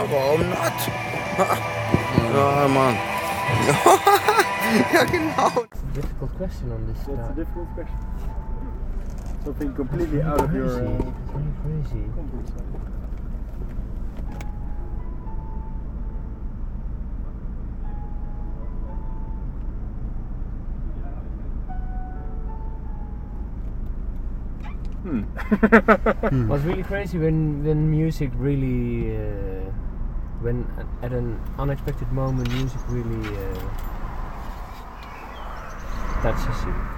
warum not? Ja, Mann. Ja, genau. It's a difficult question on this. That's a difficult question. Something completely out of your It's really crazy. comfort zone. It was really crazy when music really, when at an unexpected moment music really touches you.